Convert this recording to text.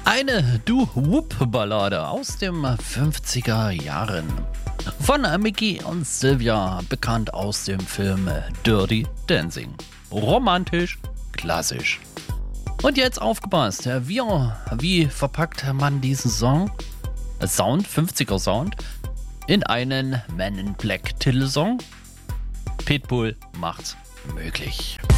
Eine Doo-Wop-Ballade aus dem 50er Jahren. Von Mickey und Sylvia, bekannt aus dem Film Dirty Dancing. Romantisch, klassisch. Und jetzt aufgepasst, wie verpackt man diesen Song, 50er Sound, in einen Men in Black Titelsong? Pitbull macht's möglich.